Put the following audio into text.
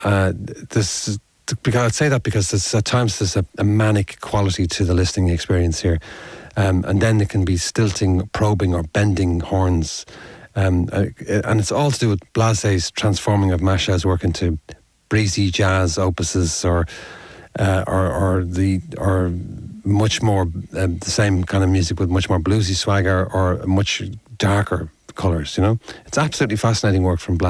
This because I'd say that because at times there's a manic quality to the listening experience here, and then it can be stilting, probing, or bending horns, and it's all to do with Blase's transforming of Masha's work into breezy jazz opuses, or much more the same kind of music with much more bluesy swagger or much darker colours. It's absolutely fascinating work from Blase.